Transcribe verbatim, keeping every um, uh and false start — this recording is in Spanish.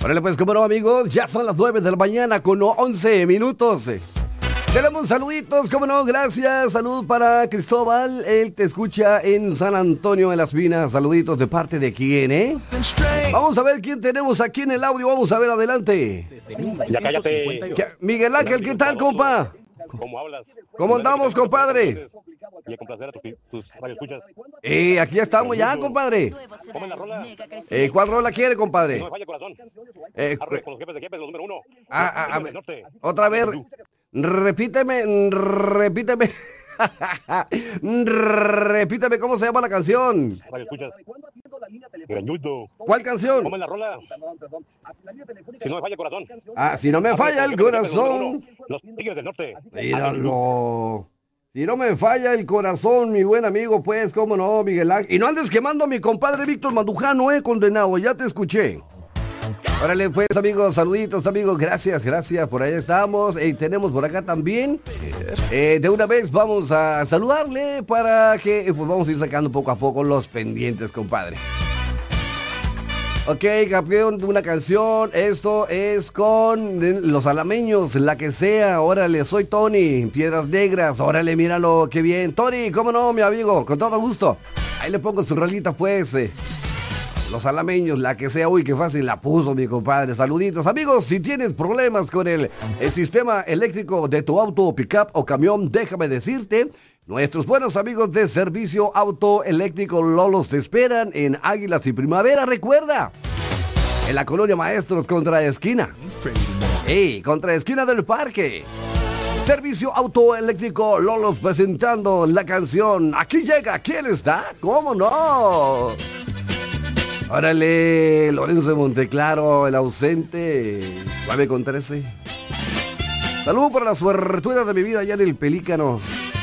Órale pues, como no, amigos, ya son las nueve de la mañana con once minutos. Tenemos saluditos, como no, gracias. Salud para Cristóbal, él te escucha en San Antonio de las Minas. Saluditos de parte de quién, ¿eh? Vamos a ver quién tenemos aquí en el audio, vamos a ver, adelante. Ya cállate. Miguel Ángel, ¿qué tal, compa? ¿Cómo hablas? ¿Cómo andamos, compadre? Y a complacer a tus, tus radioescuchas. Eh, aquí estamos ya, compadre. Ponme la rola. Eh, ¿cuál rola quiere, compadre? No me falla corazón. Eh, Arroz con los jefes de jefes, los número uno. Ah, ah, ah, Los del norte. otra vez, repíteme, repíteme. Repíteme cómo se llama la canción. Radioescuchas. Grañudo. ¿Cuál canción? Ponme la rola. Si no me falla corazón. Ah, si no me falla el corazón. Los tigres del norte. Míralo. Si no me falla el corazón, mi buen amigo, pues, cómo no, Miguel Ángel. Y no andes quemando a mi compadre Víctor Mandujano, eh, condenado, ya te escuché. Órale, pues, amigos, saluditos, amigos, gracias, gracias, por ahí estamos. Y eh, tenemos por acá también, eh, de una vez vamos a saludarle para que, pues, vamos a ir sacando poco a poco los pendientes, compadre. Ok, campeón, una canción, esto es con los alameños, la que sea, órale, soy Tony, Piedras Negras, órale, míralo, qué bien. Tony, cómo no, mi amigo, con todo gusto. Ahí le pongo su rolita, pues, eh. Los alameños, la que sea, uy, qué fácil la puso, mi compadre. Saluditos, amigos, si tienes problemas con el, el sistema eléctrico de tu auto, pickup o camión, déjame decirte, nuestros buenos amigos de Servicio Auto Eléctrico Lolos te esperan en Águilas y Primavera, recuerda, en la colonia Maestros, contra esquina. ¡Ey! Contra esquina del parque. Servicio Auto Eléctrico Lolos presentando la canción Aquí llega, ¿quién está? ¿Cómo no? Órale, Lorenzo de Monteclaro, el ausente, nueve con trece. Salud por la suertuda de mi vida allá en el Pelícano.